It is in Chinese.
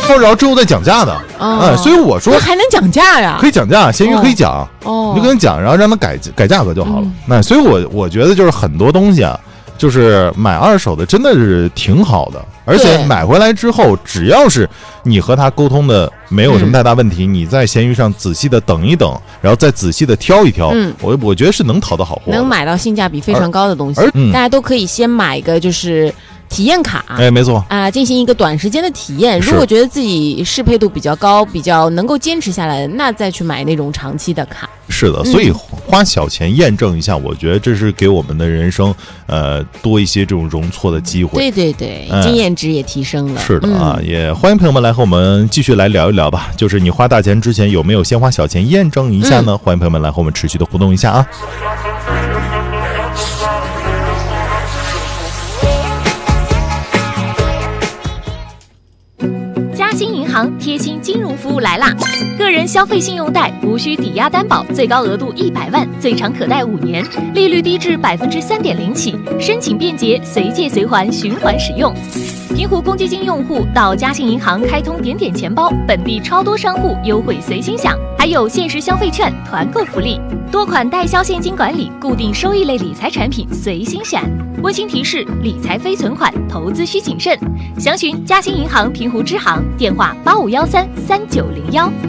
然后之后再讲价的。所以我说还能讲价呀？ 可以讲价，闲鱼可以讲。你就跟他讲，然后让他改价格就好了。那所以我觉得就是很多东西啊，就是买二手的真的是挺好的，而且买回来之后，只要是你和他沟通的没有什么太大问题，你在闲鱼上仔细的等一等，然后再仔细的挑一挑，我觉得是能淘到好货， 能买到性价比非常高的东西。大家都可以先买一个就是体验卡， 没错进行一个短时间的体验。如果觉得自己适配度比较高，比较能够坚持下来，那再去买那种长期的卡。 是的，所以花小钱验证一下，我觉得这是给我们的人生多一些这种容错的机会。 对，经验值也提升了。 是的也欢迎朋友们来和我们继续来聊一聊吧。就是你花大钱之前有没有先花小钱验证一下呢？欢迎朋友们来和我们持续的互动一下啊。 嘉兴银行贴心金融服务来啦！个人消费信用贷无需抵押担保，最高额度100万，最长可贷5年，利率低至3.0%起，申请便捷，随借随还，循环使用。平湖公积金用户到嘉兴银行开通点点钱包，本地超多商户优惠随心享，还有限时消费券、团购福利，多款代销现金管理、固定收益类理财产品随心选。温馨提示：理财非存款，投资需谨慎。详询嘉兴银行平湖支行，电话85133901。